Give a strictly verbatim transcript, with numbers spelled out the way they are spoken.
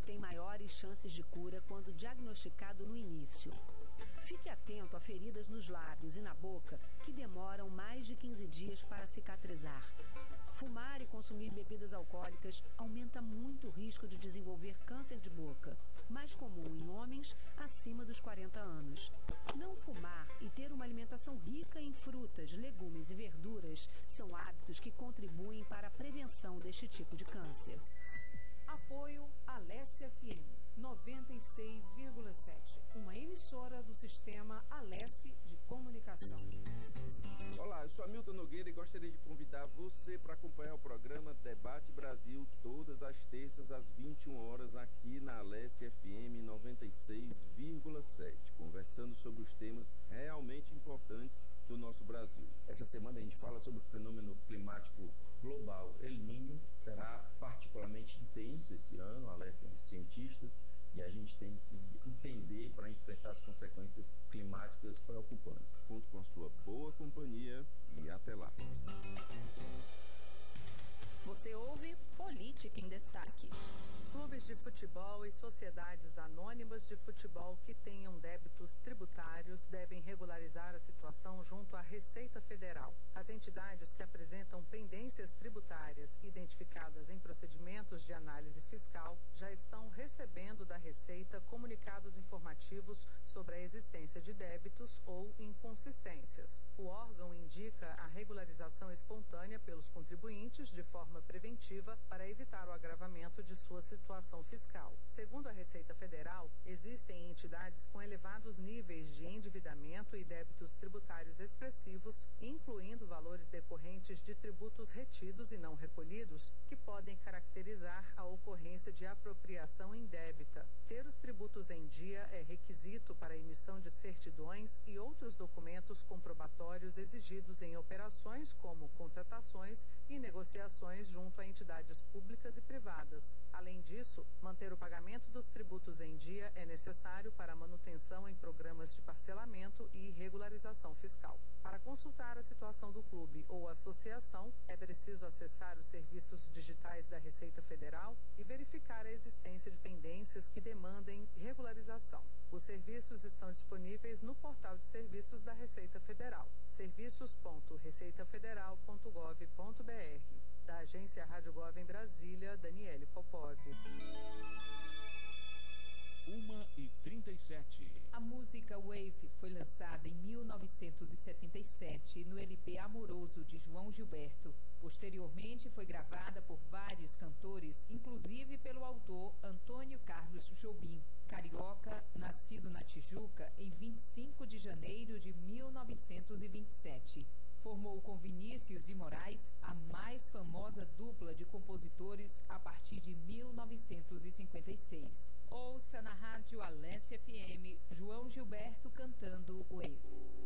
tem maiores chances de cura quando diagnosticado no início. Fique atento a feridas nos lábios e na boca que demoram mais de quinze dias para cicatrizar. Fumar e consumir bebidas alcoólicas aumenta muito o risco de desenvolver câncer de boca, mais comum em homens acima dos quarenta anos. Não fumar e ter uma alimentação rica em frutas, legumes e verduras são hábitos que contribuem para a prevenção deste tipo de câncer. Apoio Alesse F M noventa e seis vírgula sete, uma emissora do sistema Alesse de Comunicação. Olá, eu sou Hamilton Nogueira e gostaria de convidar você para acompanhar o programa Debate Brasil todas as terças às vinte e uma horas aqui na Alesse F M noventa e seis vírgula sete, conversando sobre os temas realmente importantes do nosso Brasil. Essa semana a gente fala sobre o fenômeno climático global. El Niño será particularmente intenso esse ano, alertam os cientistas, e a gente tem que entender para enfrentar as consequências climáticas preocupantes. Conto com a sua boa companhia e até lá. Você ouve Política em Destaque. Clubes de futebol e sociedades anônimas de futebol que tenham débitos tributários devem regularizar a situação junto à Receita Federal. As entidades que apresentam pendências tributárias identificadas em procedimentos de análise fiscal já estão recebendo da Receita comunicados informativos sobre a existência de débitos ou inconsistências. O órgão indica a regularização espontânea pelos contribuintes de forma preventiva para evitar o agravamento de sua situação fiscal. Segundo a Receita Federal, existem entidades com elevados níveis de endividamento e débitos tributários expressivos, incluindo valores decorrentes de tributos retidos e não recolhidos, que podem caracterizar a ocorrência de apropriação indébita. Ter os tributos em dia é requisito para a emissão de certidões e outros documentos comprobatórios exigidos em operações como contratações e negociações junto a entidades públicas e privadas. Além disso, manter o pagamento dos tributos em dia é necessário para a manutenção em programas de parcelamento e regularização fiscal. Para consultar a situação do clube ou associação, é preciso acessar os serviços digitais da Receita Federal e verificar a existência de pendências que demandem regularização. Os serviços estão disponíveis no portal de serviços da Receita Federal, serviços ponto receita federal ponto gov ponto br. Da agência Rádio Gov em Brasília, Daniele Popov. uma e trinta e sete. A música Wave foi lançada em mil novecentos e setenta e sete no L P Amoroso de João Gilberto. Posteriormente foi gravada por vários cantores, inclusive pelo autor Antônio Carlos Jobim, carioca, nascido na Tijuca em vinte e cinco de janeiro de mil novecentos e vinte e sete. Formou com Vinícius de Moraes a mais famosa dupla de compositores a partir de mil novecentos e cinquenta e seis. Ouça na rádio Alesse F M João Gilberto cantando Wave.